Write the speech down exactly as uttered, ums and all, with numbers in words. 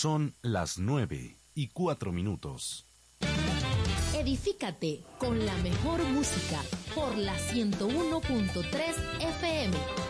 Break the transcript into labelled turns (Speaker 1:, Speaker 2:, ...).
Speaker 1: Son las nueve y cuatro minutos.
Speaker 2: Edifícate con la mejor música por la ciento uno punto tres F M.